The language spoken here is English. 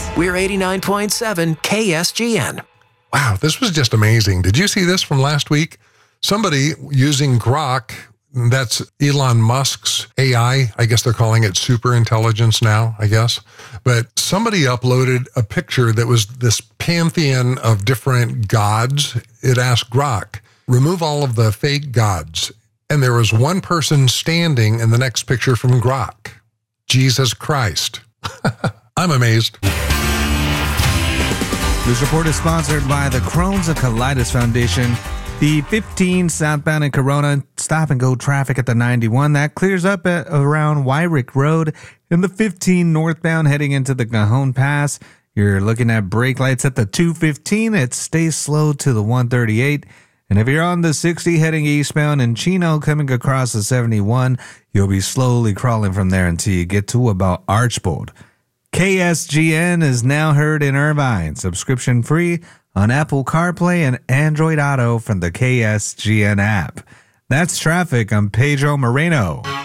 We're 89.7 KSGN. Wow, this was just amazing. Did you see this from last week? Somebody using Grok, that's Elon Musk's AI. I guess they're calling it super intelligence now, I guess. But somebody uploaded a picture that was this pantheon of different gods. It asked Grok, remove all of the fake gods. And there was one person standing in the next picture from Grok, Jesus Christ. I'm amazed. This report is sponsored by the Crohn's and Colitis Foundation. The 15 southbound in Corona stop-and-go traffic at the 91, that clears up at around Wyrick Road. And the 15 northbound heading into the Cajon Pass, you're looking at brake lights at the 215. It stays slow to the 138. And if you're on the 60 heading eastbound in Chino coming across the 71, you'll be slowly crawling from there until you get to about Archbold. KSGN is now heard in Irvine, subscription free on Apple CarPlay and Android Auto from the KSGN app. That's traffic. I'm Pedro Moreno.